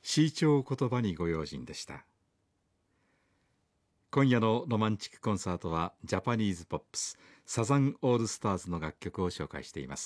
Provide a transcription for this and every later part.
シーチョー言葉にご用心でした。今夜のロマンチックコンサートはジャパニーズポップスサザンオールスターズの楽曲を紹介しています。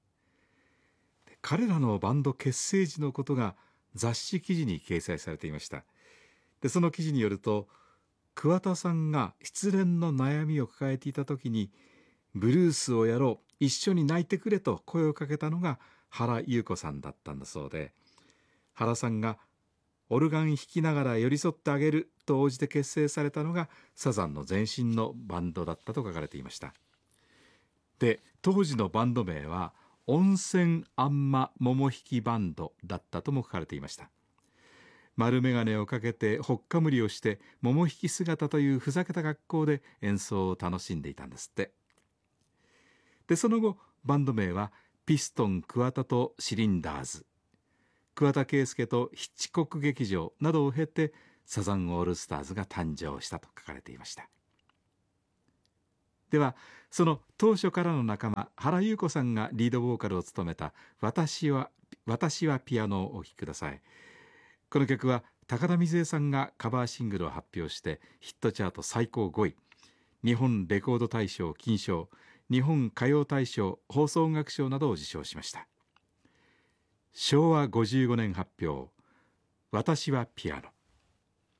彼らのバンド結成時のことが雑誌記事に掲載されていました。でその記事によると、桑田さんが失恋の悩みを抱えていた時に、ブルースをやろう、一緒に泣いてくれと声をかけたのが原由子さんだったんだそうで、原さんがオルガン弾きながら寄り添ってあげると応じて結成されたのがサザンの前身のバンドだったと書かれていました。で、当時のバンド名は温泉あんま桃引きバンドだったとも書かれていました。丸眼鏡をかけてほっかむりをして桃引き姿というふざけた格好で演奏を楽しんでいたんですって。でその後バンド名はピストン桑田とシリンダーズ、桑田佳祐とヒッチコック劇場などを経てサザンオールスターズが誕生したと書かれていました。ではその当初からの仲間原由子さんがリードボーカルを務めた私はピアノをお聴きください。この曲は高田水江さんがカバーシングルを発表してヒットチャート最高5位、日本レコード大賞金賞、日本歌謡大賞放送音楽賞などを受賞しました。昭和55年発表、私はピアノ。